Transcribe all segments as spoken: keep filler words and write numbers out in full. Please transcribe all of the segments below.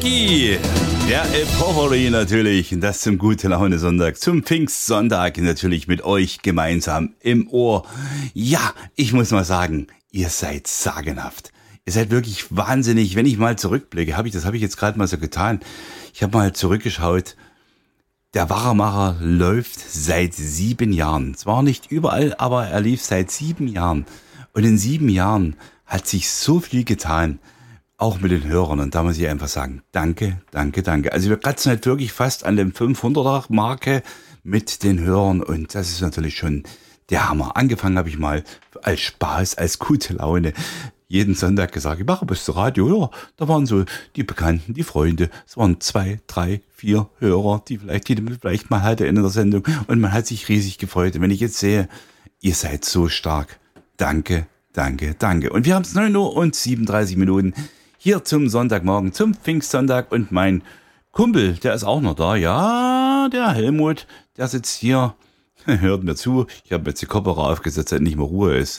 Ricky, der Epochery natürlich, das zum Gute Laune Sonntag, zum Pfingstsonntag natürlich mit euch gemeinsam im Ohr. Ja, ich muss mal sagen, ihr seid sagenhaft. Ihr seid wirklich wahnsinnig. Wenn ich mal zurückblicke, habe ich, das habe ich jetzt gerade mal so getan. Ich habe mal zurückgeschaut. Der Wackermacher läuft seit sieben Jahren. Zwar nicht überall, aber er lief seit sieben Jahren. Und in sieben Jahren hat sich so viel getan. Auch mit den Hörern. Und da muss ich einfach sagen, danke, danke, danke. Also wir kratzen halt wirklich fast an dem fünfhunderter-Marke mit den Hörern. Und das ist natürlich schon der Hammer. Angefangen habe ich mal als Spaß, als gute Laune. Jeden Sonntag gesagt, ich mache bis zur Radio. Ja, da waren so die Bekannten, die Freunde. Es waren zwei, drei, vier Hörer, die vielleicht, die vielleicht mal hatte in der Sendung. Und man hat sich riesig gefreut. Und wenn ich jetzt sehe, ihr seid so stark. Danke, danke, danke. Und wir haben es neun Uhr und siebenunddreißig Minuten. Hier zum Sonntagmorgen, zum Pfingstsonntag, und mein Kumpel, der ist auch noch da. Ja, der Helmut, der sitzt hier, hört mir zu. Ich habe jetzt die Kopfhörer aufgesetzt, damit nicht mehr Ruhe ist.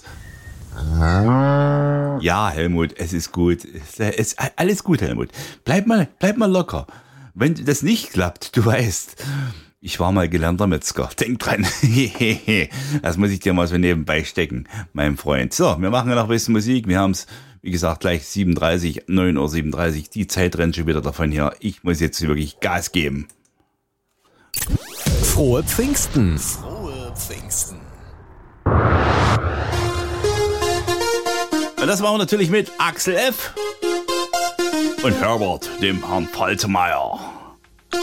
Ja, Helmut, es ist gut. Es ist alles gut, Helmut. Bleib mal, bleib mal locker. Wenn das nicht klappt, du weißt, ich war mal gelernter Metzger. Denk dran. Das muss ich dir mal so nebenbei stecken, mein Freund. So, wir machen ja noch ein bisschen Musik. Wir haben es, wie gesagt, gleich siebenunddreißig, neun Uhr siebenunddreißig. Die Zeit rennt schon wieder davon hier. Ich muss jetzt wirklich Gas geben. Frohe Pfingsten. Frohe Pfingsten. Und das machen wir natürlich mit Axel F. und Herbert, dem Herrn Faltermeier.